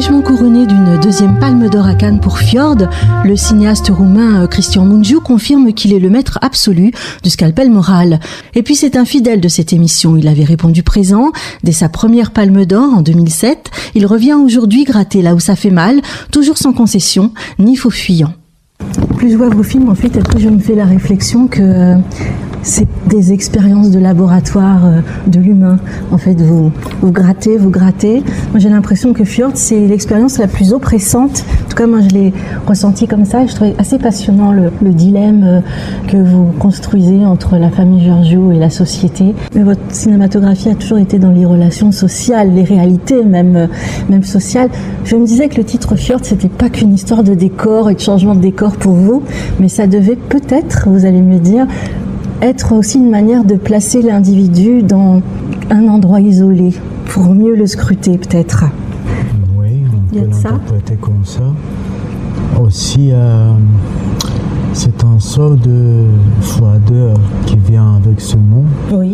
Fraîchement couronné d'une deuxième palme d'or à Cannes pour Fjord, le cinéaste roumain Cristian Mungiu confirme qu'il est le maître absolu du scalpel moral. Et puis c'est un fidèle de cette émission, il avait répondu présent dès sa première palme d'or en 2007. Il revient aujourd'hui gratter là où ça fait mal, toujours sans concession ni faux fuyant. Plus je vois vos films, en fait, plus je me fais la réflexion que c'est des expériences de laboratoire de l'humain. En fait, vous grattez. Moi, j'ai l'impression que Fjord, c'est l'expérience la plus oppressante. En tout cas, moi, je l'ai ressenti comme ça. Et je trouvais assez passionnant le dilemme que vous construisez entre la famille Georgiou et la société. Mais votre cinématographie a toujours été dans les relations sociales, les réalités même sociales. Je me disais que le titre Fjord, c'était pas qu'une histoire de décor et de changement de décor pour vous, mais ça devait peut-être, vous allez me dire, être aussi une manière de placer l'individu dans un endroit isolé, pour mieux le scruter peut-être. Oui, on peut l'interpréter comme ça. Aussi, c'est un sort de froideur qui vient avec ce mot. Oui.